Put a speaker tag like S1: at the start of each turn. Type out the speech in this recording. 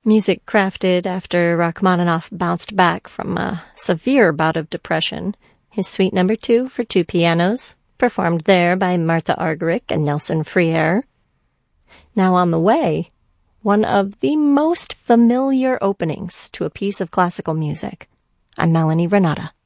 S1: Music crafted after Rachmaninoff bounced back from a severe bout of depression. His Suite No. 2 for two pianos, performed there by Martha Argerich and Nelson Freire. Now on the way, one of the most familiar openings to a piece of classical music. I'm Melanie Renata.